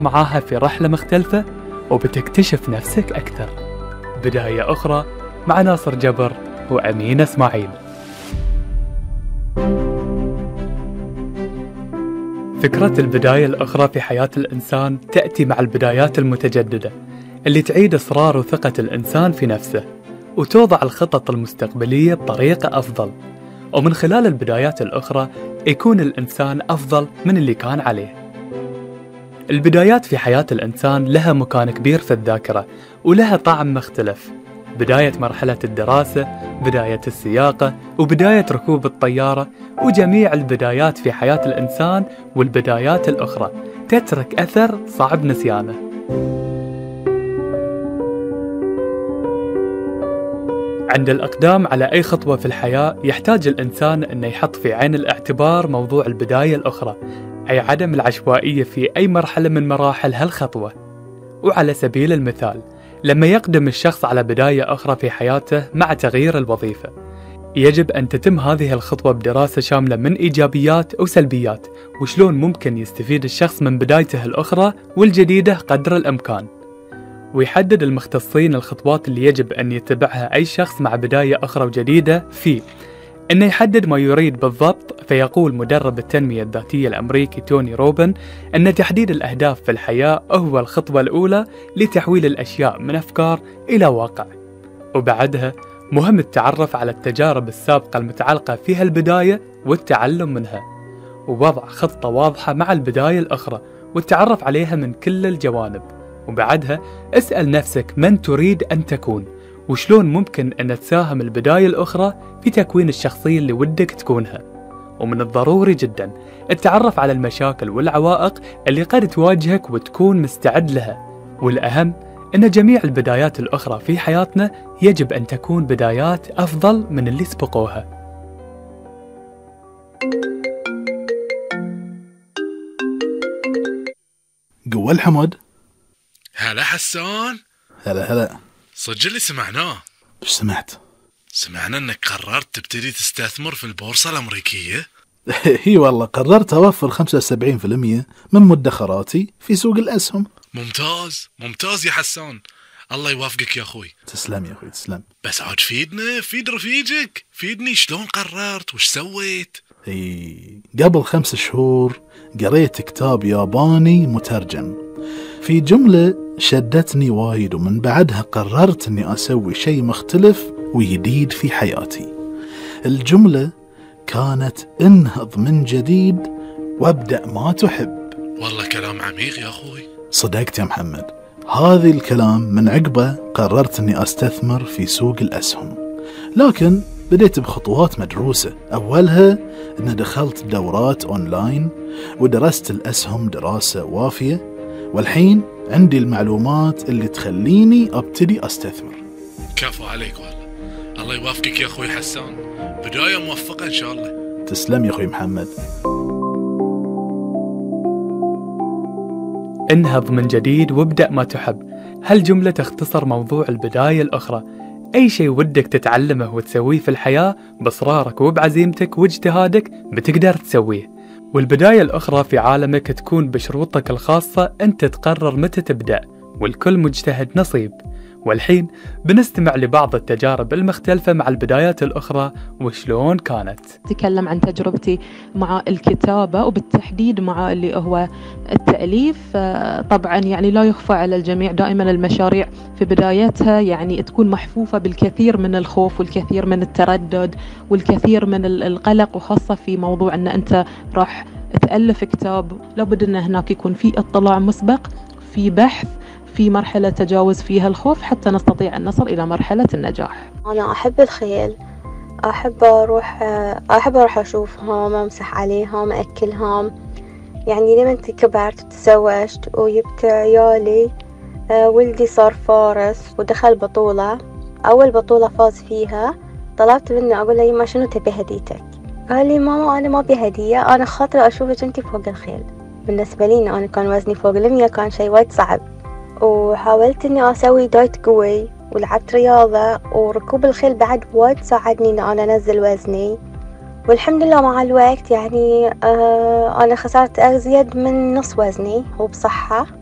معاها في رحلة مختلفة وبتكتشف نفسك أكثر. بداية أخرى مع ناصر جبر وأمين إسماعيل. فكرة البداية الأخرى في حياة الإنسان تأتي مع البدايات المتجددة اللي تعيد إصرار وثقة الإنسان في نفسه وتوضع الخطط المستقبلية بطريقة أفضل، ومن خلال البدايات الأخرى يكون الإنسان أفضل من اللي كان عليه. البدايات في حياة الإنسان لها مكان كبير في الذاكرة ولها طعم مختلف. بداية مرحلة الدراسة، بداية السياقة، وبداية ركوب الطيارة، وجميع البدايات في حياة الإنسان والبدايات الأخرى تترك أثر صعب نسيانه. عند الإقدام على أي خطوة في الحياة يحتاج الإنسان أن يحط في عين الاعتبار موضوع البداية الأخرى، أي عدم العشوائية في أي مرحلة من مراحل هالخطوة. وعلى سبيل المثال، لما يقدم الشخص على بداية أخرى في حياته مع تغيير الوظيفة، يجب أن تتم هذه الخطوة بدراسة شاملة من إيجابيات وسلبيات، وشلون ممكن يستفيد الشخص من بدايته الأخرى والجديدة قدر الإمكان. ويحدد المختصين الخطوات اللي يجب أن يتبعها أي شخص مع بداية أخرى وجديدة في أنه يحدد ما يريد بالضبط. فيقول مدرب التنمية الذاتية الأمريكي توني روبن أن تحديد الأهداف في الحياة هو الخطوة الأولى لتحويل الأشياء من أفكار إلى واقع. وبعدها مهم التعرف على التجارب السابقة المتعلقة فيها البداية والتعلم منها، ووضع خطة واضحة مع البداية الأخرى والتعرف عليها من كل الجوانب. وبعدها اسأل نفسك من تريد أن تكون، وشلون ممكن أن تساهم البداية الأخرى في تكوين الشخصية اللي ودك تكونها. ومن الضروري جدا التعرف على المشاكل والعوائق اللي قد تواجهك وتكون مستعد لها. والأهم أن جميع البدايات الأخرى في حياتنا يجب أن تكون بدايات أفضل من اللي سبقوها. قوة الحمد. هلا حسان. هلا. صدق اللي سمعناه؟ وش سمعت؟ سمعنا انك قررت تبتدي تستثمر في البورصة الأمريكية. هي والله قررت أوفر 75% من مدخراتي في سوق الأسهم. ممتاز يا حسان، الله يوافقك يا أخوي. تسلم يا أخوي تسلم. بس عاد فيد رفيجك، فيدني شلون قررت وش سويت. قبل 5 شهور قريت كتاب ياباني مترجم، في جملة شدتني وايد، ومن بعدها قررت أني أسوي شيء مختلف وجديد في حياتي. الجملة كانت انهض من جديد وابدأ ما تحب. والله كلام عميق يا أخوي. صدقت يا محمد. هذا الكلام من عقبه قررت أني أستثمر في سوق الأسهم، لكن بديت بخطوات مدروسة. أولها أن دخلت دورات أونلاين ودرست الأسهم دراسة وافية، والحين عندي المعلومات اللي تخليني أبتدي أستثمر. كفو عليك والله، الله يوافقك يا أخوي حسان، بداية موفقة إن شاء الله. تسلم يا أخوي محمد. انهض من جديد وابدأ ما تحب. هالجملة تختصر موضوع البداية الأخرى. أي شيء ودك تتعلمه وتسويه في الحياة بإصرارك وبعزيمتك واجتهادك بتقدر تسويه. والبداية الأخرى في عالمك تكون بشروطك الخاصة، أنت تقرر متى تبدأ، والكل مجتهد نصيب. والحين بنستمع لبعض التجارب المختلفة مع البدايات الأخرى وشلون كانت. أتكلم عن تجربتي مع الكتابة وبالتحديد مع اللي هو التأليف. طبعا يعني لا يخفى على الجميع دائما المشاريع في بدايتها يعني تكون محفوفة بالكثير من الخوف والكثير من التردد والكثير من القلق، وخاصة في موضوع أن أنت راح تألف كتاب لابد أن هناك يكون في اطلاع مسبق، في بحث، في مرحلة تجاوز فيها الخوف حتى نستطيع أن نصل إلى مرحلة النجاح. أنا أحب الخيل، أحب أروح أشوفهم، أمسح عليهم، أكلهم. يعني لما كبرت وتزوجت وجبت عيالي، ولدي صار فارس ودخل بطولة. أول بطولة فاز فيها، طلبت منه أقول له يما شنو تبي هديتك؟ قال لي ماما أنا ما أبي هدية، أنا خاطر أشوفك أنتي فوق الخيل. بالنسبة لي أنا كان وزني فوق 100 كان شيء وايد صعب، وحاولت اني اسوي دايت قوي ولعبت رياضة، وركوب الخيل بعد وايد ساعدني ان انا انزل وزني. والحمد لله مع الوقت يعني انا خسرت ازيد من نص وزني وبصحة.